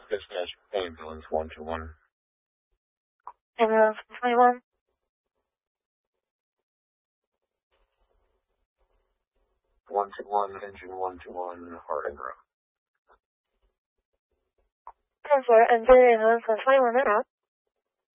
Dispatch ambulance 121. Ambulance 21. 121, engine 121, Harding Road. 10-4, engine ambulance 121 out.